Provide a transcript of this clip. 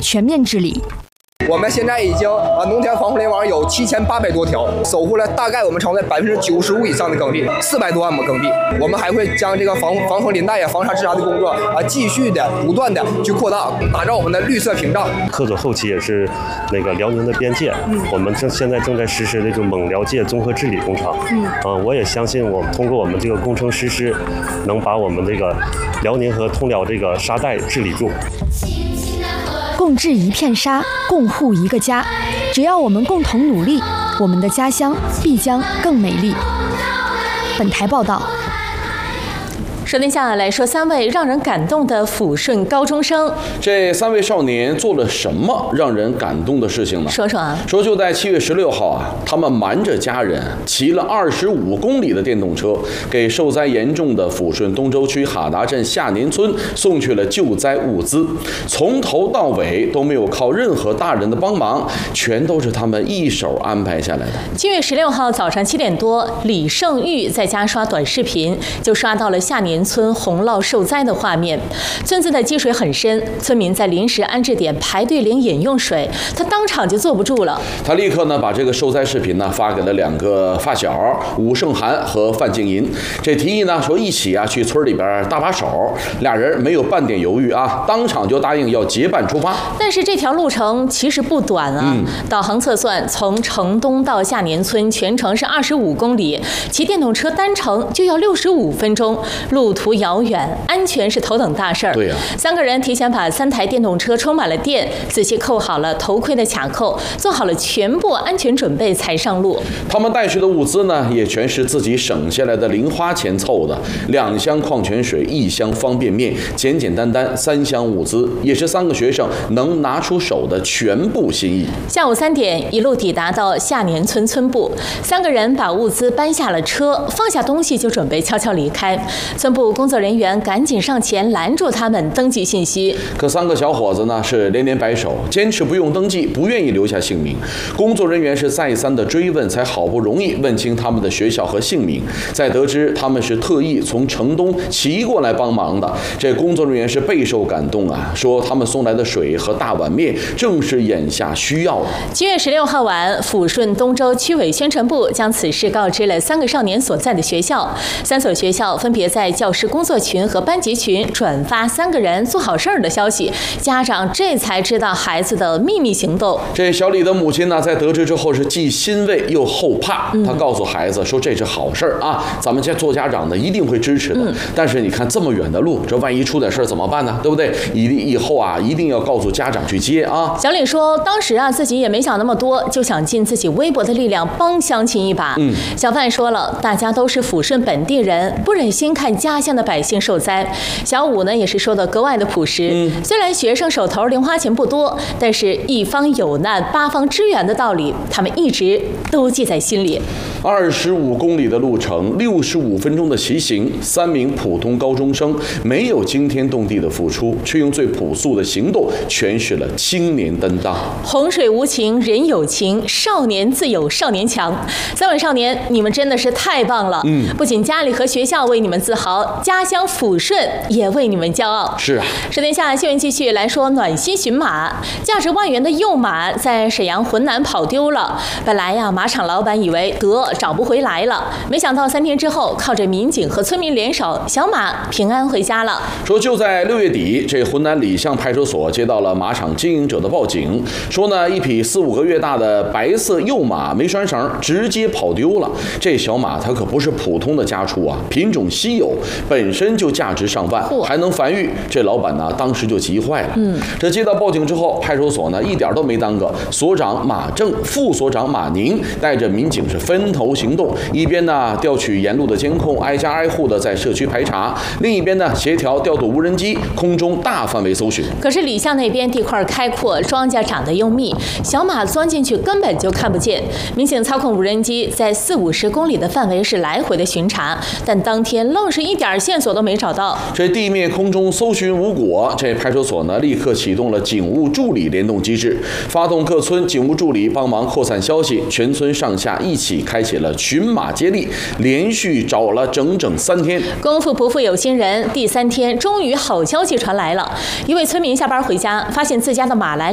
全面治理。 我们现在已经农田防护林网有7800多条，守护了大概我们城内95%以上的耕地，400多万亩耕地。我们还会将这个防洪林带防沙治沙的工作继续的不断的去扩大，打造我们的绿色屏障。 克左后期也是那个辽宁的边界，我们现在正在实施这种蒙辽界综合治理工程。我也相信我们通过我们这个工程实施，能把我们这个辽宁和通辽这个沙带治理住。 共治一片沙，共护一个家。只要我们共同努力，我们的家乡必将更美丽。本台报道。 说天下来说3位让人感动的抚顺高中生。 这3位少年做了什么让人感动的事情呢？ 说说啊。 说就在7月16号啊，他们瞒着家人骑了25公里的电动车，给受灾严重的抚顺东周区哈达镇下年村送去了救灾物资，从头到尾都没有靠任何大人的帮忙，全都是他们一手安排下来的。 7月16号早上7点多，李胜玉在家刷短视频，就刷到了下年村洪涝受灾的画面。村子的积水很深，村民在临时安置点排队领饮用水，他当场就坐不住了。 他立刻呢把这个受灾视频呢发给了2个发小武胜涵和范静银，这提议呢说一起去村里边搭把手。俩人没有半点犹豫当场就答应要结伴出发。 但是这条路程其实不短导航测算，从城东到下年村全程是25公里，骑电动车单程就要65分钟，路途遥远，安全是头等大事儿。 对呀 ，3个人提前把3台电动车充满了电，仔细扣好了头盔的卡扣，做好了全部安全准备才上路。 他们带去的物资呢，也全是自己省下来的零花钱凑的，2箱矿泉水，1箱方便面，简简单单3箱物资，也是3个学生能拿出手的全部心意。 下午3点，一路抵达到下年村村部，3个人把物资搬下了车，放下东西就准备悄悄离开。村部工作人员赶紧上前拦住他们登记信息。 可3个小伙子呢是连连摆手，坚持不用登记，不愿意留下姓名。工作人员是再三的追问，才好不容易问清他们的学校和姓名。在得知他们是特意从城东骑过来帮忙的，这工作人员是备受感动说他们送来的水和大碗面正是眼下需要的。 7月16号晚，抚顺东周区委宣传部将此事告知了3个少年所在的学校，3所学校分别在教师工作群和班级群转发3个人做好事儿的消息，家长这才知道孩子的秘密行动。 这小李的母亲呢，在得知之后是既欣慰又后怕。他告诉孩子说：“这是好事儿咱们做家长的一定会支持的。但是你看这么远的路，这万一出点事儿怎么办呢？对不对？以后一定要告诉家长去接小李说，当时自己也没想那么多，就想尽自己微薄的力量帮乡亲一把。小范说了，大家都是抚顺本地人，不忍心看家乡的百姓受灾。小武呢也是说的格外的朴实。虽然学生手头零花钱不多，但是一方有难八方支援的道理，他们一直都记在心里。 25公里的路程，65分钟的骑行，3名普通高中生没有惊天动地的付出，却用最朴素的行动诠释了青年担当。 洪水无情人有情，少年自有少年强。3位少年，你们真的是太棒了。不仅家里和学校为你们自豪，家乡抚顺也为你们骄傲。 是说天下新闻继续来说，暖心驯马，价值万元的幼马在沈阳浑南跑丢了。本来马场老板以为找不回来了，没想到3天之后，靠着民警和村民联手，小马平安回家了。 说就在6月底，这浑南理巷派出所接到了马场经营者的报警，说呢一匹4、5个月大的白色幼马没拴绳，直接跑丢了。这小马它可不是普通的家畜品种稀有，本身就价值上万，还能繁育。这老板呢当时就急坏了。这接到报警之后，派出所呢一点都没耽搁，所长马正、副所长马宁带着民警是分头行动，一边呢调取沿路的监控，挨家挨户的在社区排查，另一边呢协调调度无人机，空中大范围搜寻。 可是理巷那边地块开阔，庄稼长得又密，小马钻进去根本就看不见。民警操控无人机在40-50公里的范围是来回的巡查，但当天愣是一点线索都没找到。 这地面空中搜寻无果，这派出所呢立刻启动了警务助理联动机制，发动各村警务助理帮忙扩散消息，全村上下一起开启了寻马接力，连续找了整整3天。 功夫不负有心人，第3天终于好消息传来了，一位村民下班回家，发现自家的马栏